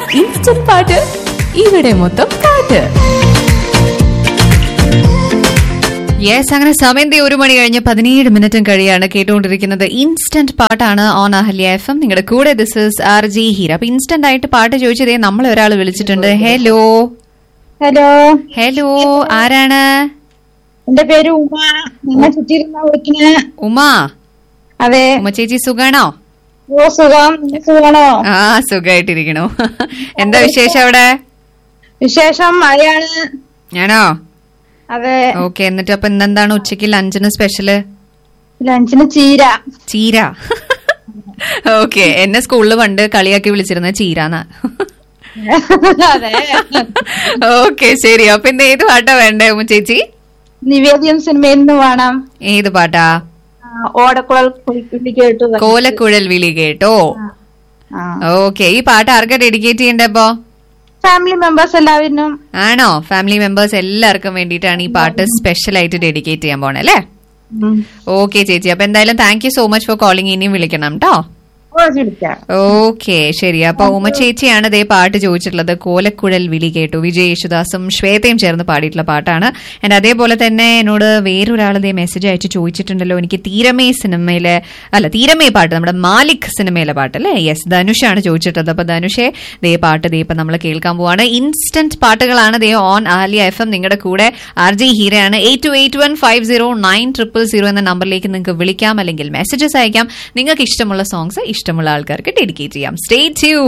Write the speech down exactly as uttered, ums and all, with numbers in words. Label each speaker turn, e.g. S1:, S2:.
S1: Instant പാട്ട് ഇവിടെ മൊത്തം പാട്ട്. യെസ്, അങ്ങനെ സമയം ഒരു മണി കഴിഞ്ഞ് പതിനേഴ് മിനിറ്റും കഴിയാണ്. കേട്ടുകൊണ്ടിരിക്കുന്നത് ഇൻസ്റ്റന്റ് പാട്ടാണ് ഓൺ അഹല്യ എഫ് എം. നിങ്ങളുടെ കൂടെ this is R G Heera. അപ്പൊ ഇൻസ്റ്റന്റ് ആയിട്ട് പാട്ട് ചോദിച്ചതേ നമ്മളെ ഒരാൾ വിളിച്ചിട്ടുണ്ട്. ഹലോ
S2: ഹലോ
S1: ഹലോ, ആരാണ്?
S2: എന്റെ പേര് ഉമ. നിങ്ങൾ ചുറ്റിരുന്ന വിളിക്കണേ.
S1: ഉമ?
S2: അതെ.
S1: ഉമ ചേച്ചി സുഖാണോ?
S2: ഓ സുഖം. സുഖാണോ?
S1: ആ, സുഖമായിട്ടിരിക്കണോ. എന്താ വിശേഷം അവിടെ?
S2: വിശേഷം മഴയാണ്.
S1: ആണോ?
S2: അതെ.
S1: ഓക്കെ. എന്നിട്ട് അപ്പൊ ഇന്നെന്താണ് ഉച്ചക്ക് ലഞ്ചിന് സ്പെഷ്യല്?
S2: ലഞ്ചിന് ചീര.
S1: ചീര? ഓക്കെ. എന്നെ സ്കൂളിൽ പണ്ട് കളിയാക്കി വിളിച്ചിരുന്ന ചീരാന്നാ.
S2: അതെ.
S1: ഓക്കെ, ശരി. അപ്പൊ ഇന്ന് ഏത് പാട്ടാ വേണ്ടേ ഉമ്മ ചേച്ചി?
S2: നിവേദ്യം സിനിമയിൽ നിന്ന് വേണം.
S1: ഏത് പാട്ടാ?
S2: ഓടക്കുഴൽ വിളി കേട്ടു.
S1: കോലക്കുഴൽ വിളി കേട്ടോ. ഓക്കെ. ഈ പാട്ട് ആർക്കാ ഡെഡിക്കേറ്റ് ചെയ്യണ്ടേ അപ്പൊ?
S2: ഫാമിലി മെമ്പേഴ്സ് എല്ലാവരും.
S1: ആണോ? ഫാമിലി മെമ്പേഴ്സ് എല്ലാവർക്കും വേണ്ടിയിട്ടാണ് ഈ പാട്ട് സ്പെഷ്യൽ ആയിട്ട് ഡെഡിക്കേറ്റ് ചെയ്യാൻ പോണേ അല്ലേ? ഓക്കെ ചേച്ചി. അപ്പൊ എന്തായാലും thank you so much for calling. ഇനിയും വിളിക്കണം കേട്ടോ. ഓക്കെ, ശരി. അപ്പൊ ഉമ ചേച്ചിയാണ് ഇതേ പാട്ട് ചോദിച്ചിട്ടുള്ളത്. കോലക്കുഴൽ വിളി കേട്ടു. വിജയ് യേശുദാസും ശ്വേതയും ചേർന്ന് പാടിയിട്ടുള്ള പാട്ടാണ്. ആൻഡ് അതേപോലെ തന്നെ എന്നോട് വേറൊരാൾ ഇതേ മെസ്സേജ് അയച്ച് ചോദിച്ചിട്ടുണ്ടല്ലോ, എനിക്ക് തീരമേ സിനിമയിലെ അല്ല തീരമേ പാട്ട് നമ്മുടെ മാലിക് സിനിമയിലെ പാട്ട് അല്ലേ? യെസ്, ധനുഷാണ് ചോദിച്ചിട്ടുള്ളത്. അപ്പൊ ധനുഷേ ദേ പാട്ട് ദേ ഇപ്പൊ നമ്മൾ കേൾക്കാൻ പോവാണ്. ഇൻസ്റ്റന്റ് പാട്ടുകളാണ് ദേ ഓൺ അഹല്യ എഫ് എം. നിങ്ങളുടെ കൂടെ R G ഹീരയാണ്. Eight to eight one five zero nine triple zero എന്ന നമ്പറിലേക്ക് നിങ്ങൾക്ക് വിളിക്കാം, അല്ലെങ്കിൽ മെസ്സേജസ് അയക്കാം. നിങ്ങൾക്ക് ഇഷ്ടമുള്ള സോങ്സ് ഇഷ്ടമുള്ള ആൾക്കാർക്ക് ഡെഡിക്കേറ്റ് ചെയ്യാം. Stay tune.